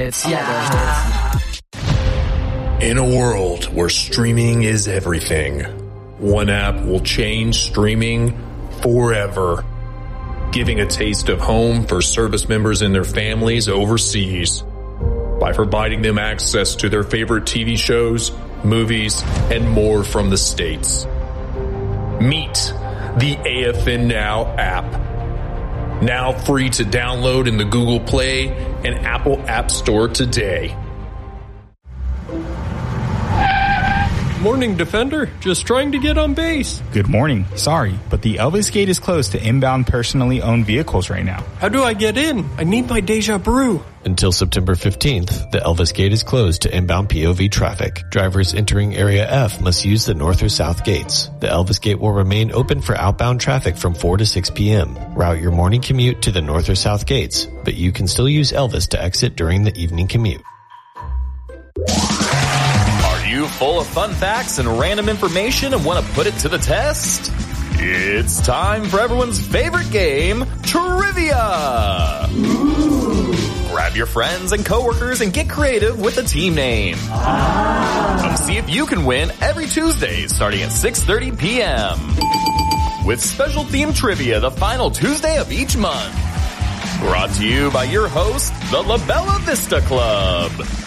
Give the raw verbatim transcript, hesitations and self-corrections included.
hits, yeah. In a world where streaming is everything, one app will change streaming forever, giving a taste of home for service members and their families overseas by providing them access to their favorite T V shows, movies, and more from the States. Meet the A F N Now app. Now free to download in the Google Play and Apple App Store today. Morning, Defender. Just trying to get on base. Good morning. Sorry, but the Elvis Gate is closed to inbound personally owned vehicles right now. How do I get in? I need my Deja Brew. Until September fifteenth, the Elvis Gate is closed to inbound P O V traffic. Drivers entering Area F must use the north or south gates. The Elvis Gate will remain open for outbound traffic from four to six p.m. Route your morning commute to the north or south gates, but you can still use Elvis to exit during the evening commute. Are you full of fun facts and random information and want to put it to the test? It's time for everyone's favorite game, Trivia! Grab your friends and coworkers and get creative with a team name. Come see if you can win every Tuesday starting at six thirty p.m. with special theme trivia the final Tuesday of each month. Brought to you by your host, the La Bella Vista Club.